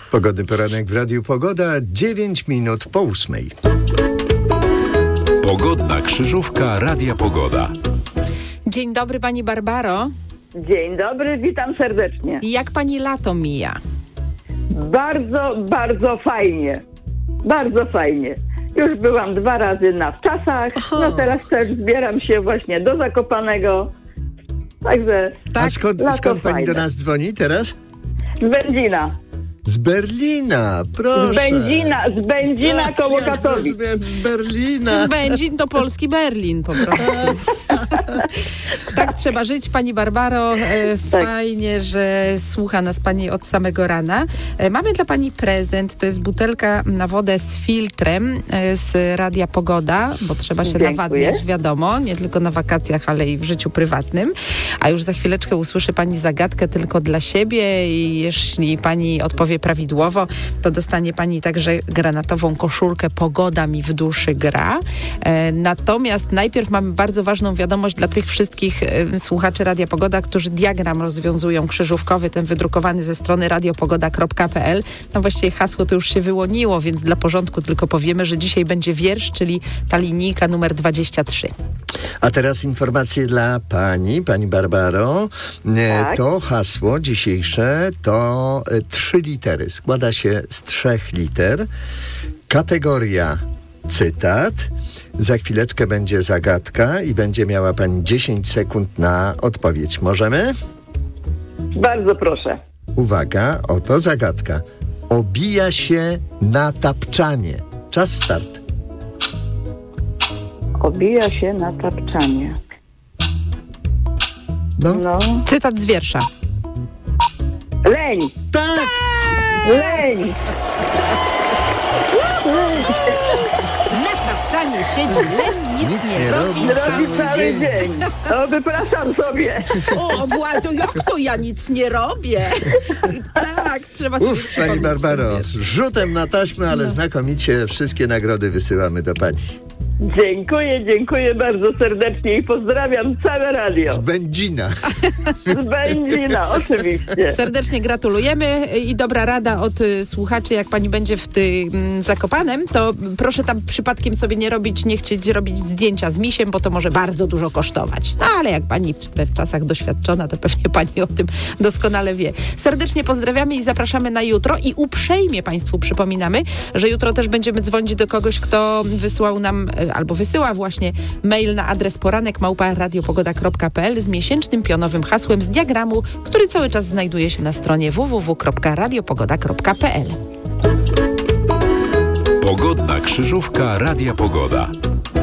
Pogodny poranek w Radiu Pogoda, 9 minut po 8. Pogodna krzyżówka Radia Pogoda. Dzień dobry, pani Barbaro. Dzień dobry, witam serdecznie. Jak pani lato mija? Bardzo, bardzo fajnie. Bardzo fajnie. Już byłam 2 razy na wczasach, no teraz też zbieram się właśnie do Zakopanego. Także A skąd pani fajne. do nas dzwoni teraz? Z Będzina. Z Berlina, proszę. Z Będzina koło Ja Katowic. zrozumiałem, z Berlina. Będzin to polski Berlin po prostu. Tak trzeba żyć, pani Barbaro. Tak. Fajnie, że słucha nas pani od samego rana. Mamy dla pani prezent. To jest butelka na wodę z filtrem z Radia Pogoda, bo trzeba się Dziękuję. nawadniać, wiadomo, nie tylko na wakacjach, ale i w życiu prywatnym. A już za chwileczkę usłyszy pani zagadkę tylko dla siebie i jeśli pani odpowie prawidłowo, to dostanie pani także granatową koszulkę Pogoda mi w duszy gra. Natomiast najpierw mamy bardzo ważną wiadomość dla tych wszystkich słuchaczy Radia Pogoda, którzy diagram rozwiązują krzyżówkowy, ten wydrukowany ze strony radiopogoda.pl. Tam właściwie hasło to już się wyłoniło, więc dla porządku tylko powiemy, że dzisiaj będzie wiersz, czyli ta linijka numer 23. A teraz informacje dla pani Barbaro. Tak. To hasło dzisiejsze to 3 litery. Składa się z 3 liter. Kategoria cytat. Za chwileczkę będzie zagadka i będzie miała pani 10 sekund na odpowiedź. Możemy? Bardzo proszę. Uwaga, oto zagadka. Obija się na tapczanie. Czas start. Obija się na tapczanie. No. Cytat z wiersza. Leń! Tak! Leń! Na tapczanie siedzi len, nic nie robi Robi cały cały dzień. dzień. O, wypraszam sobie. O, to jak to ja nic nie robię? Tak, trzeba sobie Pani przypomnieć Barbaro, ten wiersz. rzutem na taśmę, ale znakomicie wszystkie nagrody wysyłamy do pani. Dziękuję bardzo serdecznie i pozdrawiam całe radio. Z Będzina. Z Będzina, oczywiście. Serdecznie gratulujemy i dobra rada od słuchaczy, jak pani będzie w tym Zakopanem, to proszę tam przypadkiem sobie nie chcieć robić zdjęcia z misiem, bo to może bardzo dużo kosztować. No ale jak pani w czasach doświadczona, to pewnie pani o tym doskonale wie. Serdecznie pozdrawiamy i zapraszamy na jutro i uprzejmie państwu przypominamy, że jutro też będziemy dzwonić do kogoś, kto wysłał nam albo wysyła właśnie mail na adres poranek@radiopogoda.pl z miesięcznym pionowym hasłem z diagramu, który cały czas znajduje się na stronie www.radiopogoda.pl. Pogodna krzyżówka Radia Pogoda.